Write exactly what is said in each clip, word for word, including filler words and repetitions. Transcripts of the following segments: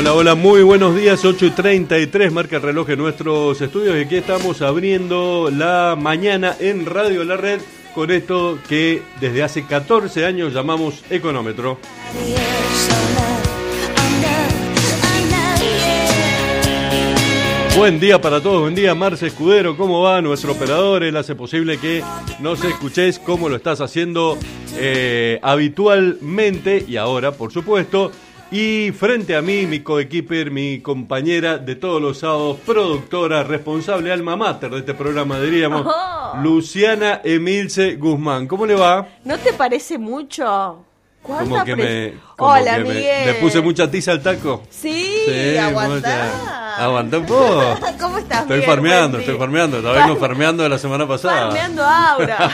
Hola, hola, muy buenos días, ocho y treinta y tres, marca el reloj en nuestros estudios y aquí estamos abriendo la mañana en Radio La Red con esto que desde hace catorce años llamamos Económetro. Buen día para todos, buen día Marce Escudero, ¿cómo va? Nuestro operador, él hace posible que nos escuchéis como lo estás haciendo eh, habitualmente y ahora, por supuesto. Y frente a mí, mi coequiper, mi compañera de todos los sábados, productora, responsable, alma mater de este programa, diríamos, oh. Luciana Emilce Guzmán. ¿Cómo le va? ¿No te parece mucho? Como que, me, como Hola, que Miguel. me, le puse mucha tiza al taco. Sí, sí aguantá. Aguantá un poco. ¿Cómo estás, Estoy Miguel? farmeando, estoy farmeando. Estaba vengo farmeando de la semana pasada. Farmeando Aura.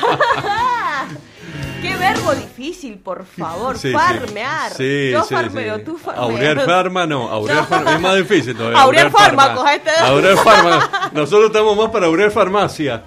Qué verbo difícil, por favor. Sí, farmear. Sí, Yo sí, farmeo, sí. tú farmeas. Aurear farma, no. Aurear no. Farma es más difícil todavía. Aurear fármacos. Este... Aurear fármacos. Nosotros estamos más para aurear farmacia.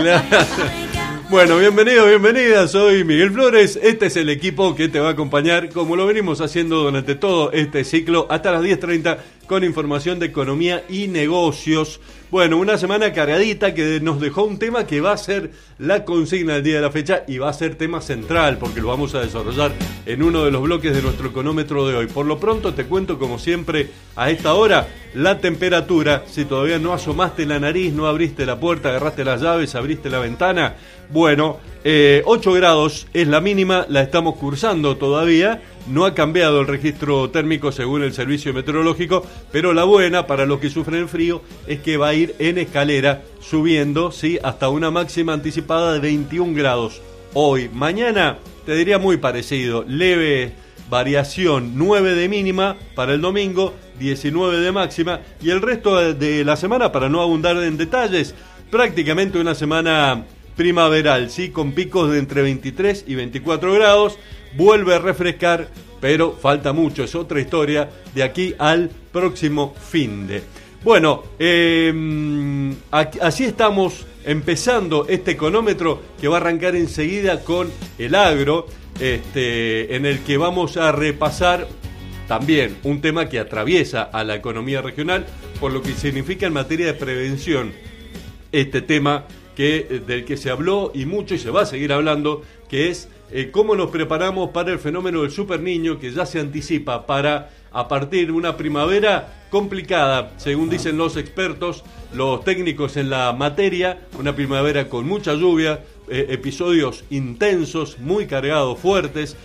Bueno, bienvenidos, bienvenidas. Soy Miguel Flores. Este es el equipo que te va a acompañar, como lo venimos haciendo durante todo este ciclo, hasta las diez treinta, con información de economía y negocios. Bueno, una semana cargadita que nos dejó un tema que va a ser la consigna del día de la fecha y va a ser tema central porque lo vamos a desarrollar en uno de los bloques de nuestro económetro de hoy. Por lo pronto te cuento, como siempre, a esta hora, la temperatura. Si todavía no asomaste la nariz, no abriste la puerta, agarraste las llaves, abriste la ventana. Bueno, eh, ocho grados es la mínima, la estamos cursando todavía. No ha cambiado el registro térmico según el servicio meteorológico, pero la buena para los que sufren el frío es que va a ir en escalera subiendo, sí, hasta una máxima anticipada de veintiún grados. Hoy, mañana, te diría muy parecido, leve variación, nueve de mínima para el domingo, diecinueve de máxima, y el resto de la semana, para no abundar en detalles, prácticamente una semana primaveral, sí, con picos de entre veintitrés y veinticuatro grados. Vuelve a refrescar, pero falta mucho, es otra historia de aquí al próximo finde. Bueno, eh, así estamos empezando este económetro que va a arrancar enseguida con el agro, este, en el que vamos a repasar también un tema que atraviesa a la economía regional, por lo que significa en materia de prevención este tema que, del que se habló y mucho y se va a seguir hablando, que es eh, cómo nos preparamos para el fenómeno del superniño, que ya se anticipa para, a partir de una primavera complicada, según dicen los expertos, los técnicos en la materia, una primavera con mucha lluvia, eh, episodios intensos, muy cargados, fuertes,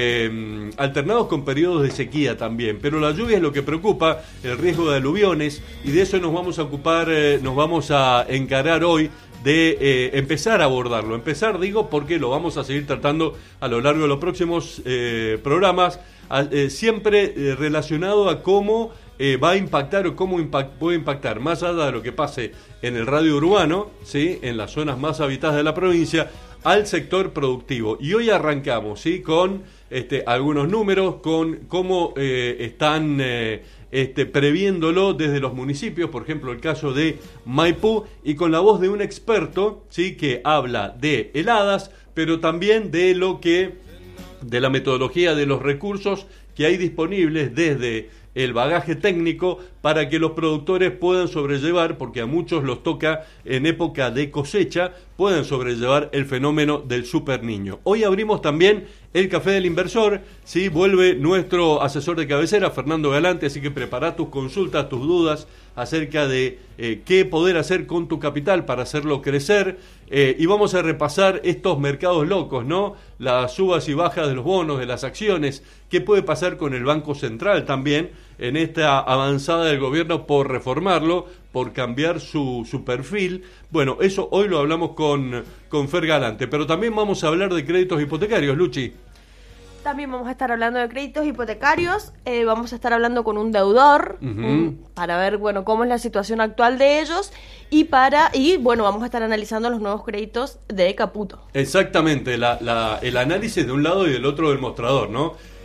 eh, alternados con periodos de sequía también, pero la lluvia es lo que preocupa, el riesgo de aluviones, y de eso nos vamos a ocupar, eh, nos vamos a encarar hoy, de eh, empezar a abordarlo. Empezar, digo, porque lo vamos a seguir tratando a lo largo de los próximos eh, programas, a, eh, siempre eh, relacionado a cómo eh, va a impactar o cómo impact, puede impactar, más allá de lo que pase en el radio urbano, ¿sí?, en las zonas más habitadas de la provincia, al sector productivo. Y hoy arrancamos, ¿sí?, con este, algunos números, con cómo eh, están eh, este, previéndolo desde los municipios, por ejemplo el caso de Maipú, y con la voz de un experto, ¿sí?, que habla de heladas, pero también de lo que, de la metodología, de los recursos que hay disponibles desde el bagaje técnico para que los productores puedan sobrellevar, porque a muchos los toca en época de cosecha, puedan sobrellevar el fenómeno del superniño. Hoy abrimos también el Café del Inversor, ¿sí? Vuelve nuestro asesor de cabecera, Fernando Galante, así que prepara tus consultas, tus dudas acerca de eh, qué poder hacer con tu capital para hacerlo crecer, eh, y vamos a repasar estos mercados locos, ¿no? Las subas y bajas de los bonos, de las acciones, qué puede pasar con el Banco Central también en esta avanzada del gobierno por reformarlo, por cambiar su, su perfil. Bueno, eso hoy lo hablamos con, con Fer Galante, pero también vamos a hablar de créditos hipotecarios, Luchi. También vamos a estar hablando de créditos hipotecarios, eh, vamos a estar hablando con un deudor, uh-huh. um, para ver, bueno, cómo es la situación actual de ellos, y para y bueno, vamos a estar analizando los nuevos créditos de Caputo. Exactamente, la, la, el análisis de un lado y del otro del mostrador, ¿no?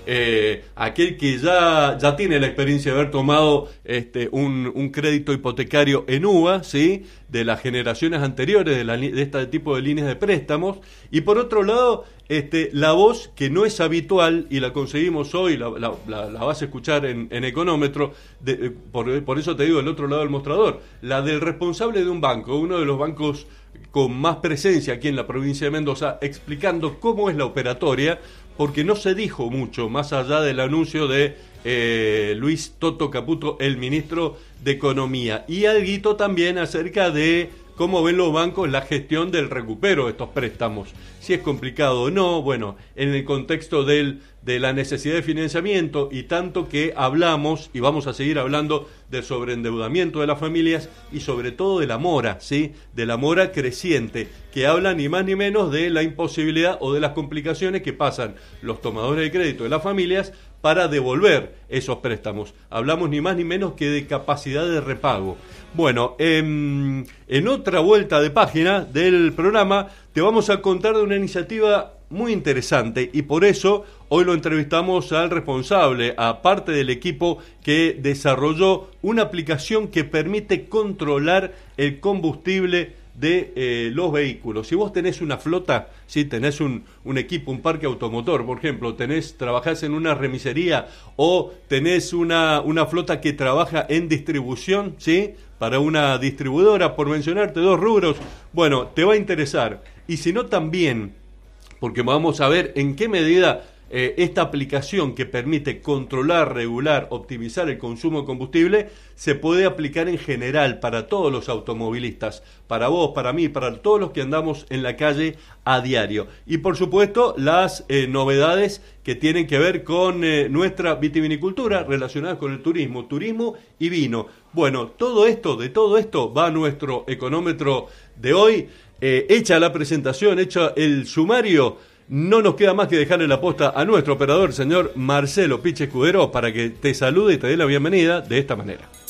eh, aquel que ya, ya tiene la experiencia de haber tomado este, un, un crédito hipotecario en U V A, ¿sí?, de las generaciones anteriores de, la, de este tipo de líneas de préstamos, y por otro lado, este, la voz que no es habitual, y la conseguimos hoy, la, la, la, la vas a escuchar en, en Económetro, de, por, por eso te digo, del otro lado del mostrador, la del responsable de un banco, uno de los bancos con más presencia aquí en la provincia de Mendoza, explicando cómo es la operatoria, porque no se dijo mucho, más allá del anuncio de eh, Luis Toto Caputo, el ministro de Economía, y alguito también acerca de cómo ven los bancos la gestión del recupero de estos préstamos, si es complicado o no, bueno, en el contexto del, de la necesidad de financiamiento, y tanto que hablamos, y vamos a seguir hablando, del sobreendeudamiento de las familias, y sobre todo de la mora, ¿sí?, de la mora creciente, que habla ni más ni menos de la imposibilidad o de las complicaciones que pasan los tomadores de crédito de las familias para devolver esos préstamos. Hablamos ni más ni menos que de capacidad de repago. Bueno, en, en otra vuelta de página del programa te vamos a contar de una iniciativa muy interesante, y por eso hoy lo entrevistamos al responsable, a parte del equipo que desarrolló una aplicación que permite controlar el combustible de eh, los vehículos. Si vos tenés una flota, si tenés un, un equipo, un parque automotor, por ejemplo, tenés, trabajás en una remisería, o tenés una, una flota que trabaja en distribución, ¿sí?, para una distribuidora, por mencionarte dos rubros, bueno, te va a interesar. Y si no, también, porque vamos a ver en qué medida eh, esta aplicación que permite controlar, regular, optimizar el consumo de combustible se puede aplicar en general para todos los automovilistas, para vos, para mí, para todos los que andamos en la calle a diario. Y por supuesto las eh, novedades que tienen que ver con eh, nuestra vitivinicultura relacionadas con el turismo, turismo y vino. Bueno, todo esto, de todo esto va a nuestro económetro de hoy. Eh, hecha la presentación, hecha el sumario, no nos queda más que dejarle la posta a nuestro operador, señor Marcelo Piche Escudero, para que te salude y te dé la bienvenida de esta manera.